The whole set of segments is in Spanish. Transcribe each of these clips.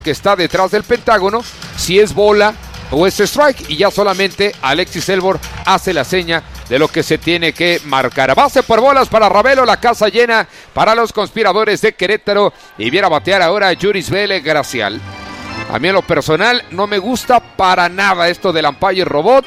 que está detrás del pentágono, si es bola o es strike, y ya solamente Alexis Elbor hace la seña de lo que se tiene que marcar. Base por bolas para Ravelo, la casa llena para los conspiradores de Querétaro, y viene a batear ahora Yurisbel Gracial. A mí en lo personal no me gusta para nada esto del umpire robot.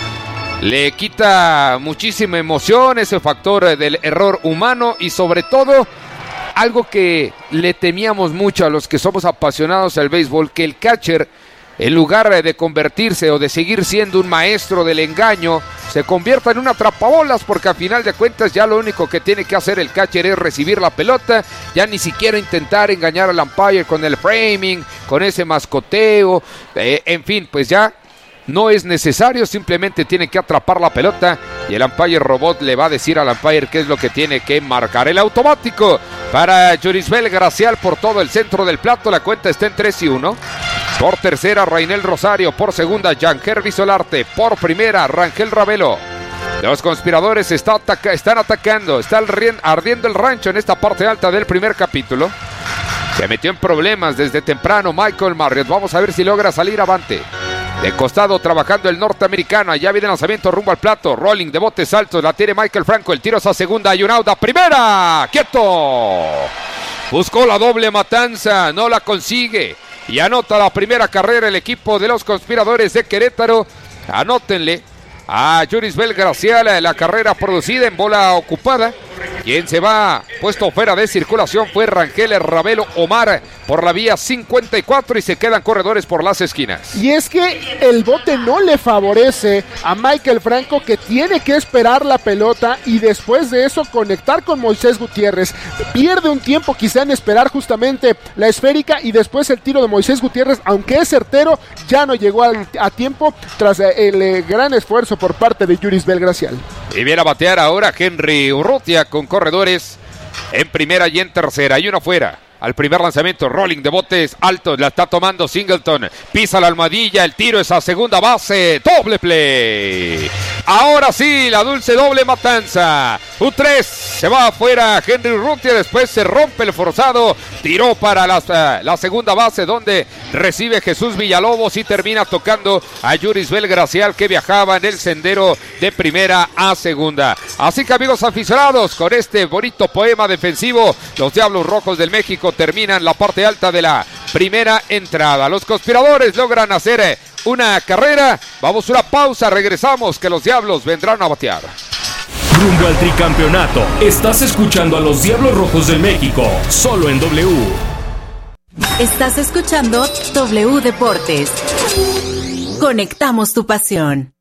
Le quita muchísima emoción ese factor del error humano, y sobre todo algo que le temíamos mucho a los que somos apasionados del béisbol, que el catcher, en lugar de convertirse o de seguir siendo un maestro del engaño, se convierta en un atrapabolas, porque a final de cuentas ya lo único que tiene que hacer el catcher es recibir la pelota, ya ni siquiera intentar engañar al umpire con el framing, con ese mascoteo, en fin, pues ya no es necesario, simplemente tiene que atrapar la pelota y el umpire robot le va a decir al umpire qué es lo que tiene que marcar. El automático para Yurisbel Gracial por todo el centro del plato, la cuenta está en 3-1. Por tercera, Rainel Rosario. Por segunda, Jean-Herby Solarte. Por primera, Rangel Ravelo. Los conspiradores están atacando, está ardiendo el rancho en esta parte alta del primer capítulo. Se metió en problemas desde temprano Michael Marriott. Vamos a ver si logra salir avante. De costado trabajando el norteamericano. Allá viene el lanzamiento rumbo al plato. Rolling de botes altos. La tiene Michael Franco. El tiro es a segunda. Hay un out a primera. ¡Quieto! Buscó la doble matanza. No la consigue. Y anota la primera carrera el equipo de los conspiradores de Querétaro. Anótenle a Yurisbel Gracial la carrera producida en bola ocupada. Quien se va puesto fuera de circulación fue Rangel Ravelo Omar por la vía 54 y se quedan corredores por las esquinas. Y es que el bote no le favorece a Michael Franco, que tiene que esperar la pelota y después de eso conectar con Moisés Gutiérrez. Pierde un tiempo quizá en esperar justamente la esférica y después el tiro de Moisés Gutiérrez, aunque es certero, ya no llegó a tiempo tras el gran esfuerzo por parte de Yurisbel Gracial. Y viene a batear ahora Henry Urrutia con corredores en primera y en tercera. Y uno fuera. Al primer lanzamiento, rolling de botes altos, la está tomando Singleton, pisa la almohadilla, el tiro es a segunda base, doble play. Ahora sí, la dulce doble matanza. Un 3, se va afuera Henry Urrutia, después se rompe el forzado, tiró para la segunda base donde recibe Jesús Villalobos y termina tocando a Yurisbel Gracial, que viajaba en el sendero de primera a segunda. Así que, amigos aficionados, con este bonito poema defensivo, los Diablos Rojos del México terminan la parte alta de la primera entrada. Los conspiradores logran hacer una carrera. Vamos a una pausa, regresamos, que los Diablos vendrán a batear. Rumbo al tricampeonato. Estás escuchando a los Diablos Rojos del México, solo en W. Estás escuchando W Deportes. Conectamos tu pasión.